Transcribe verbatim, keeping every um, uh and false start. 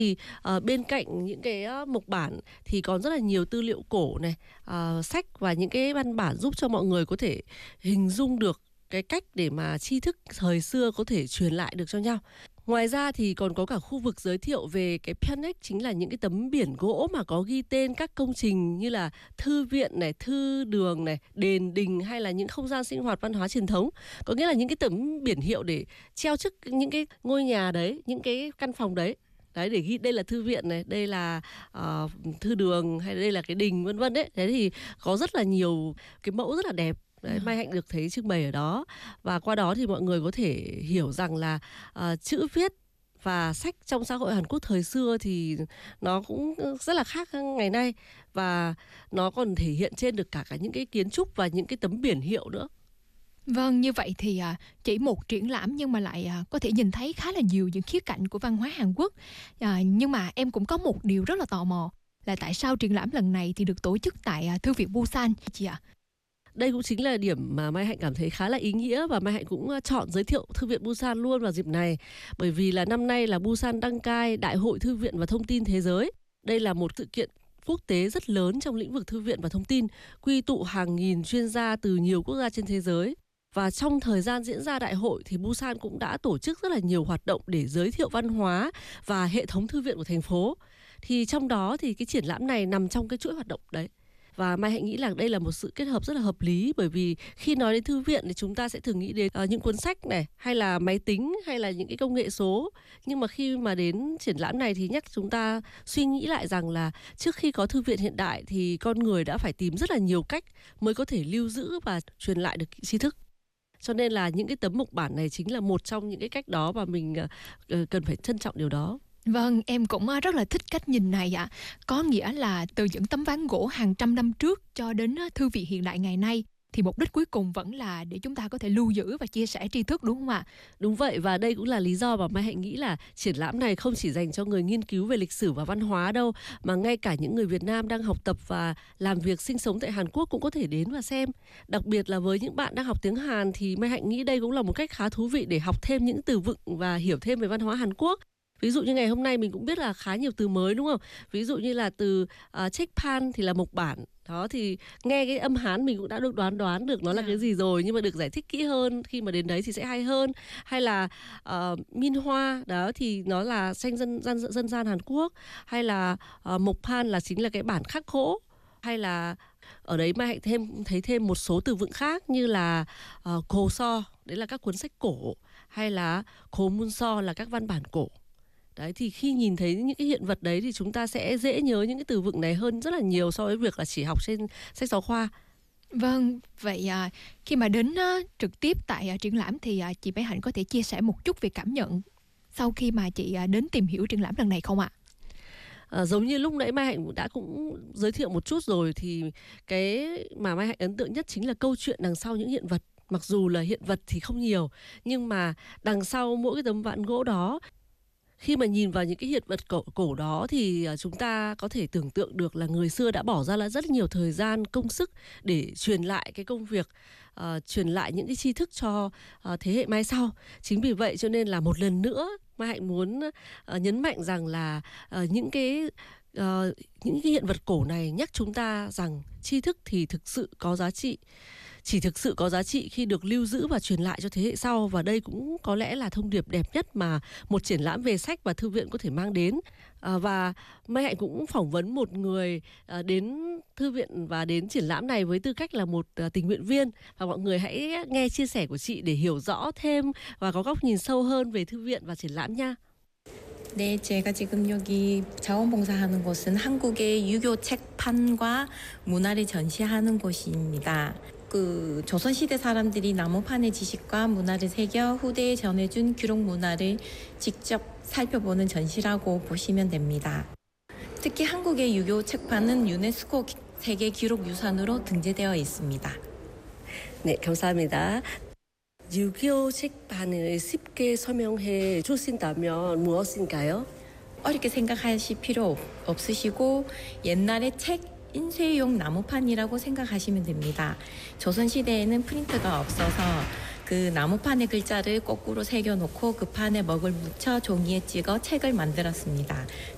Thì, ờ, bên cạnh những cái, ơ, mộc bản thì còn rất là nhiều tư liệu cổ này, ờ, sách và những cái văn bản giúp cho mọi người có thể hình dung được cái cách để mà tri thức thời xưa có thể truyền lại được cho nhau. Ngoài ra thì còn có cả khu vực giới thiệu về cái pyeonech, chính là những cái tấm biển gỗ mà có ghi tên các công trình như là thư viện này, thư đường này, đền đình hay là những không gian sinh hoạt văn hóa truyền thống. Có nghĩa là những cái tấm biển hiệu để treo trước những cái ngôi nhà đấy, những cái căn phòng đấy. Đấy, để ghi đây là thư viện này, đây là, ờ, thư đường hay đây là cái đình, vân vân đấy. Thế thì có rất là nhiều cái mẫu rất là đẹp. Đấy, Mai Hạnh được thấy trưng bày ở đó. Và qua đó thì mọi người có thể hiểu rằng là ờ, chữ viết và sách trong xã hội Hàn Quốc thời xưa thì nó cũng rất là khác ngày nay. Và nó còn thể hiện trên được cả, cả những cái kiến trúc và những cái tấm biển hiệu nữa. Vâng, như vậy thì à, chỉ một triển lãm nhưng mà lại à, có thể nhìn thấy khá là nhiều những khía cạnh của văn hóa Hàn Quốc. À, nhưng mà em cũng có một điều rất là tò mò là tại sao triển lãm lần này thì được tổ chức tại à, Thư viện Busan chị ạ? Đây cũng chính là điểm mà Mai Hạnh cảm thấy khá là ý nghĩa và Mai Hạnh cũng ờ, chọn giới thiệu Thư viện Busan luôn vào dịp này. Bởi vì là năm nay là Busan đăng cai Đại hội Thư viện và Thông tin Thế giới. Đây là một sự kiện quốc tế rất lớn trong lĩnh vực thư viện và thông tin, quy tụ hàng nghìn chuyên gia từ nhiều quốc gia trên thế giới. Và trong thời gian diễn ra đại hội thì Busan cũng đã tổ chức rất là nhiều hoạt động để giới thiệu văn hóa và hệ thống thư viện của thành phố. Thì trong đó thì cái triển lãm này nằm trong cái chuỗi hoạt động đấy. Và Mai Hạnh nghĩ là đây là một sự kết hợp rất là hợp lý, bởi vì khi nói đến thư viện thì chúng ta sẽ thường nghĩ đến uh, những cuốn sách này, hay là máy tính, hay là những cái công nghệ số. Nhưng mà khi mà đến triển lãm này thì nhắc chúng ta suy nghĩ lại rằng là trước khi có thư viện hiện đại thì con người đã phải tìm rất là nhiều cách mới có thể lưu giữ và truyền lại được tri thức. Cho nên là những cái tấm mộc bản này chính là một trong những cái cách đó và mình uh, cần phải trân trọng điều đó. Vâng, em cũng à, rất là thích cách nhìn này ạ. Có nghĩa là từ những tấm ván gỗ hàng trăm năm trước cho đến à, thư viện hiện đại ngày nay thì mục đích cuối cùng vẫn là để chúng ta có thể lưu giữ và chia sẻ tri thức, đúng không ạ? Đúng vậy, và đây cũng là lý do mà Mai Hạnh nghĩ là triển lãm này không chỉ dành cho người nghiên cứu về lịch sử và văn hóa đâu, mà ngay cả những người Việt Nam đang học tập và làm việc sinh sống tại Hàn Quốc cũng có thể đến và xem. Đặc biệt là với những bạn đang học tiếng Hàn thì Mai Hạnh nghĩ đây cũng là một cách khá thú vị để học thêm những từ vựng và hiểu thêm về văn hóa Hàn Quốc. Ví dụ như ngày hôm nay mình cũng biết là khá nhiều từ mới, đúng không? Ví dụ như là từ uh, Checkpan thì là mộc bản. Đó thì nghe cái âm Hán mình cũng đã được đoán đoán được nó là cái gì rồi, nhưng mà được giải thích kỹ hơn khi mà đến đấy thì sẽ hay hơn. Hay là uh, Min Hoa, đó thì nó là tranh dân dân dân gian Hàn Quốc. Hay là uh, Mộc Pan là chính là cái bản khắc gỗ. Hay là ở đấy Mai Hạnh thêm thấy thêm một số từ vựng khác như là uh, Cổ So, đấy là các cuốn sách cổ, hay là Cổ Mun So là các văn bản cổ. Đấy thì khi nhìn thấy những cái hiện vật đấy thì chúng ta sẽ dễ nhớ những cái từ vựng này hơn rất là nhiều so với việc là chỉ học trên sách giáo khoa. Vâng, vậy à, khi mà đến á, trực tiếp tại à, triển lãm thì à, chị Bé Hạnh có thể chia sẻ một chút về cảm nhận sau khi mà chị à, đến tìm hiểu triển lãm lần này không ạ? À, giống như lúc nãy Mai Hạnh đã cũng giới thiệu một chút rồi thì cái mà Mai Hạnh ấn tượng nhất chính là câu chuyện đằng sau những hiện vật. Mặc dù là hiện vật thì không nhiều, nhưng mà đằng sau mỗi cái tấm ván gỗ đó, khi mà nhìn vào những cái hiện vật cổ, cổ đó thì chúng ta có thể tưởng tượng được là người xưa đã bỏ ra là rất nhiều thời gian, công sức để truyền lại cái công việc, uh, truyền lại những cái tri thức cho uh, thế hệ mai sau. Chính vì vậy cho nên là một lần nữa Mai Hạnh muốn uh, nhấn mạnh rằng là uh, những cái uh, những cái hiện vật cổ này nhắc chúng ta rằng tri thức thì thực sự có giá trị. Chỉ thực sự có giá trị khi được lưu giữ và truyền lại cho thế hệ sau. Và đây cũng có lẽ là thông điệp đẹp nhất mà một triển lãm về sách và thư viện có thể mang đến. à, Và Mai Hạnh cũng phỏng vấn một người à, đến thư viện và đến triển lãm này với tư cách là một à, tình nguyện viên. Và mọi người hãy nghe chia sẻ của chị để hiểu rõ thêm và có góc nhìn sâu hơn về thư viện và triển lãm nha. 네, 제가 지금 여기 자원봉사하는 곳은 한국의 유교 책판과 문화를 전시하는 곳입니다. 그 조선시대 사람들이 나무판의 지식과 문화를 새겨 후대에 전해준 기록 문화를 직접 살펴보는 전시라고 보시면 됩니다. 특히 한국의 유교 책판은 유네스코 세계 기록 유산으로 등재되어 있습니다. 네, 감사합니다. 유교 책판을 쉽게 설명해 주신다면 무엇인가요? 어렵게 생각하실 필요 없으시고 옛날에 책 인쇄용 나무판이라고 생각하시면 됩니다. 조선시대에는 프린터가 없어서 그 나무판의 글자를 거꾸로 새겨놓고 그 판에 먹을 묻혀 종이에 찍어 책을 만들었습니다.